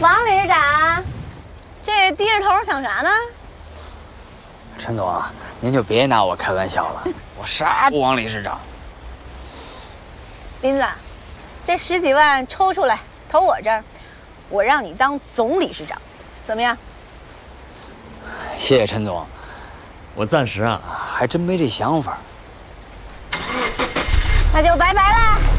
王理事长，这低着头想啥呢？ 陈总，您就别拿我开玩笑了，我啥不王理事长。 林子，这10几万抽出来投我这儿，我让你当总理事长，怎么样？ 谢谢陈总， 我暂时啊还真没这想法。 那就拜拜了。